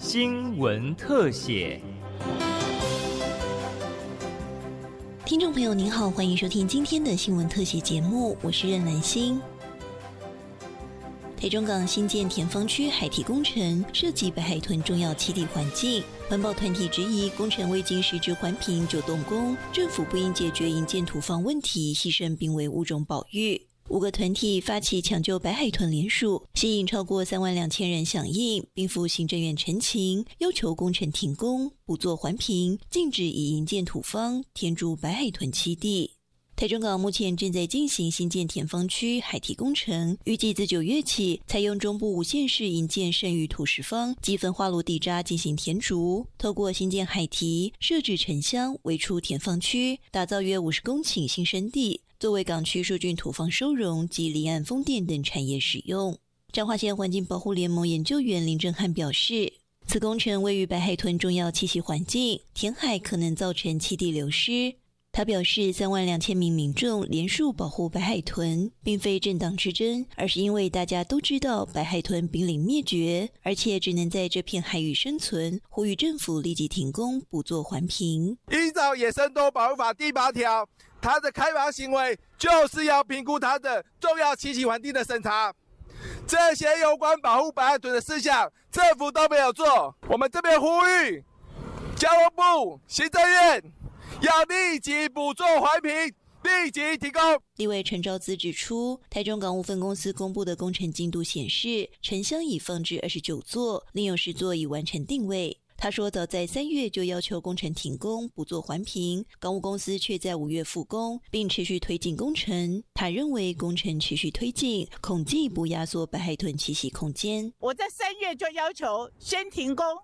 新闻特写。 听众朋友您好，欢迎收听今天的新闻特写节目，我是任兰心。台中港新建田方区海堤工程涉及北海豚重要栖地环境，环保团体质疑工程未经实质环评就动工，政府不应解决营建土方问题，牺牲濒危物种保育。5个团体发起抢救白海豚联署，吸引超过32000人响应，并赴行政院陈情，要求工程停工，不做环评，禁止以营建土方填筑白海豚栖地。台中港目前正在进行新建田方区海堤工程，预计自9月起采用中部5县市营建剩余土石方及焚化炉地渣进行填筑，透过新建海堤设置沉箱围出田方区，打造约50公顷新生地，作为港区数菌土方收容及离岸风电等产业使用。彰化县环境保护联盟研究员林正汉表示，此工程位于白海豚重要栖息环境，填海可能造成栖地流失。他表示，32000名民众联署保护白海豚，并非政党之争，而是因为大家都知道白海豚濒临灭绝，而且只能在这片海域生存，呼吁政府立即停工，不做环评。 依照野生动物保护法第8条，它的开发行为就是要评估它的重要栖息环境的审查。这些有关保护白海豚的事项，政府都没有做。我们这边呼吁交通部、行政院要立即补做环评，立即提供。 立委陈昭资指出，台中港务分公司公布的工程进度显示，沉箱已放置29座，另有10座已完成定位。他说，早在3月就要求工程停工，不做环评，港务公司却在5月复工，并持续推进工程。他认为工程持续推进，恐进一步压缩白海豚栖息空间。 我在3月就要求先停工，